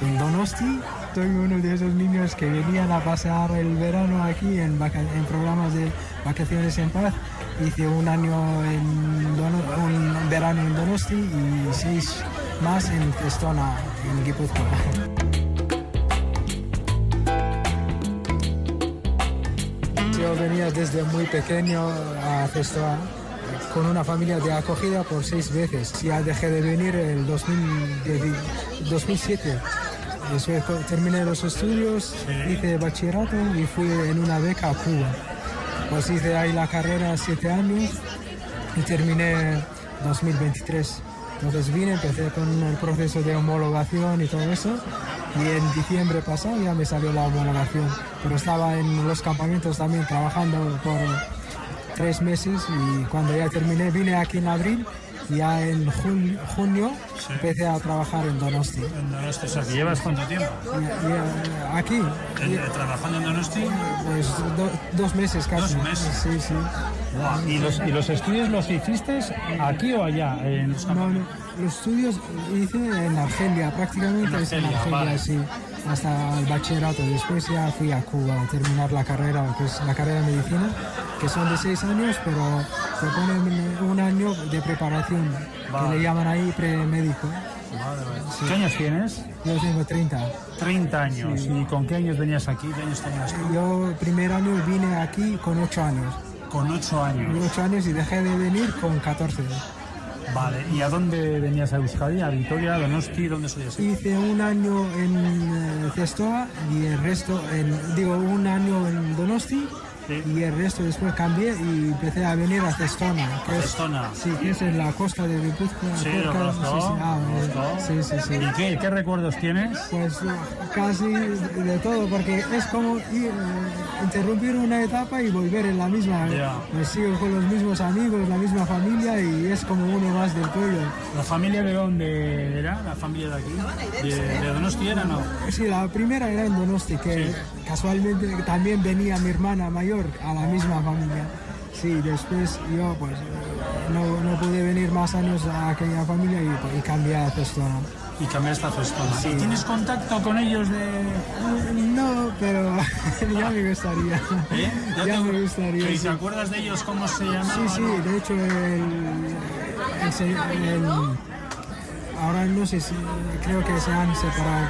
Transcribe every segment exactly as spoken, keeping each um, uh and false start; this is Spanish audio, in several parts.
en Donosti. Soy uno de esos niños que venían a pasar el verano aquí en, vaca en programas de vacaciones en paz. Hice un año en Dono un verano en Donosti y seis más en Estona, en Guipúzcoa. Yo venía desde muy pequeño a Zestoa con una familia de acogida por seis veces. Ya dejé de venir en el dos mil siete. Después terminé los estudios, hice bachillerato y fui en una beca a Cuba. Pues hice ahí la carrera siete años y terminé en dos mil veintitrés. Entonces vine, empecé con el proceso de homologación y todo eso. Y en diciembre pasado ya me salió la homologación. Pero estaba en los campamentos también trabajando por tres meses y cuando ya terminé vine aquí en abril. Ya en jun junio sí. empecé a trabajar en Donosti. En Donosti, o sea, ¿que llevas cuánto tiempo? Ya, ya, aquí. ¿En, ya, ¿Trabajando en Donosti? Pues do, dos meses casi. ¿Dos meses? Sí, sí. Wow. ¿Y, los, ¿Y los estudios los hiciste aquí o allá? En los no, no, los estudios hice en Argelia, prácticamente en Argelia, en Argelia vale. sí, hasta el bachillerato. Después ya fui a Cuba a terminar la carrera, que es la carrera de medicina, que son de seis años, pero se pone un año de preparación, vale. que le llaman ahí premédico. Vale, vale. Sí. ¿Qué años tienes? Yo tengo treinta. treinta años. Sí. ¿Y con qué años venías aquí? ¿Qué años tenías tú? Yo primer año vine aquí con ocho años. Con ocho años. ocho años y dejé de venir con catorce. Vale, ¿y a dónde venías a Euskadi? ¿A Vitoria, Donosti? ¿Dónde solías ir? Hice un año en uh, Zestoa y el resto, en, digo, un año en Donosti. Sí. Y el resto después cambié y empecé a venir a Zestona. Que es, Zestona. Sí, que es en la costa de Guipúzcoa. Sí, lo conozco. Sí, sí, ah, sí, sí, sí. ¿Y qué, qué recuerdos tienes? Pues casi de todo, porque es como ir, uh, interrumpir una etapa y volver en la misma. Yeah. Me sigo con los mismos amigos, la misma familia y es como uno más del pueblo. ¿La familia de dónde era? ¿La familia de aquí? ¿De, de Donosti era, no? Sí, la primera era en Donosti, que sí. casualmente también venía mi hermana mayor a la misma familia. Sí, después yo pues no, no pude venir más años a aquella familia y, y cambié a Zestona. Y cambiaste a Zestona. Sí. ¿Y tienes contacto con ellos de...? No, pero ya me gustaría. ¿Eh? Ya, ya te, me gustaría. ¿Y sí. te acuerdas de ellos cómo se llamaban? Sí, sí, de hecho el, el, el, ahora no sé si creo que se han separado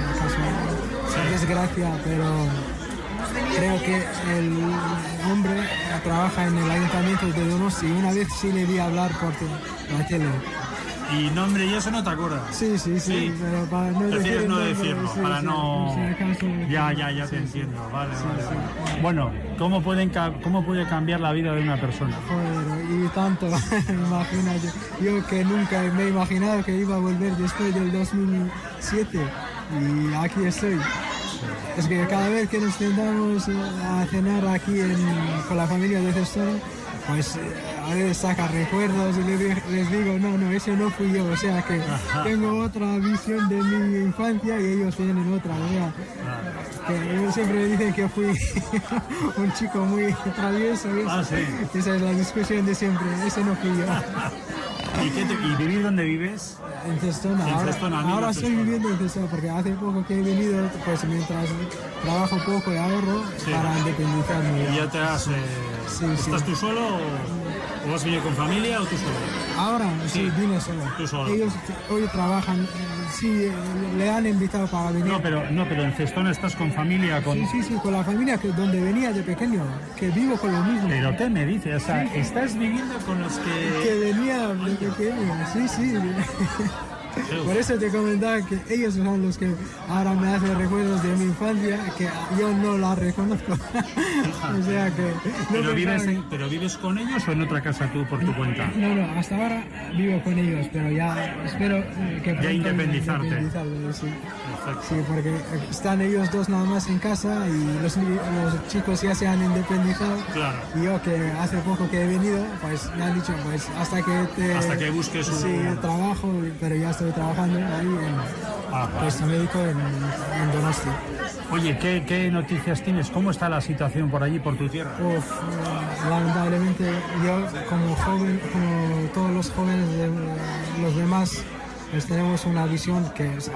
por sí. desgracia, pero creo que el hombre trabaja en el ayuntamiento de Donosti y una vez sí le vi hablar por la tele. ¿Y nombre y eso no te acuerdas? Sí, sí, sí, sí. Pero para no prefieres decir no nombre, decirlo, sí, para sí, no... Si acaso, ya, ya, ya sí, te sí. entiendo, vale, sí, vale, sí. vale. Bueno, ¿cómo, pueden, ¿cómo puede cambiar la vida de una persona? Joder, y tanto, imagínate. Yo que nunca me he imaginado que iba a volver después del dos mil siete y aquí estoy. Es que cada vez que nos sentamos a cenar aquí en, con la familia de Zestona, pues a veces saca recuerdos y les, les digo, no, no, ese no fui yo, o sea que Ajá. tengo otra visión de mi infancia y ellos tienen otra, o sea, que ellos siempre me dicen que fui un chico muy travieso, ah, sí. Esa es la discusión de siempre, ese no fui yo. ¿Y, qué te, ¿Y vivir dónde vives? En Zestona. En ahora Zestona, ahora estoy Zestona. viviendo en Zestona porque hace poco que he venido, pues mientras trabajo poco y ahorro sí. para independizarme. ¿Y ya te has... Eh, sí, ¿Estás sí. tú solo o, o has venido con familia o tú solo? Ahora sí, sí vine solo. Tú solo. Ellos hoy trabajan, eh, sí, le han invitado para venir. No, pero, no, pero en Zestona estás con familia, con... Sí, sí, sí, con la familia que, donde venía de pequeño, que vivo con los mismos. ¿Pero qué me dices? O sea, sí. ¿Estás viviendo con los que...? Que venía de pequeño, sí, sí. Por eso te comentaba que ellos son los que ahora me hacen recuerdos de mi infancia que yo no la reconozco. O sea que... No ¿Pero vives, que... en, ¿Pero vives con ellos o en otra casa tú por tu cuenta? No, no, hasta ahora vivo con ellos, pero ya espero que... Ya independizarte. independizarme, sí. Perfecto. Sí, porque están ellos dos nada más en casa y los, los chicos ya se han independizado. Claro. Y yo que hace poco que he venido, pues me han dicho, pues hasta que te... Hasta que busques un... Sí, trabajo, pero ya estoy trabajando ahí en ah, puesto vale. médico en, en Donosti. Oye, ¿qué, ¿qué noticias tienes? ¿Cómo está la situación por allí, por tu tierra? Uf, uh, lamentablemente yo como joven, como todos los jóvenes de los demás, pues tenemos una visión que es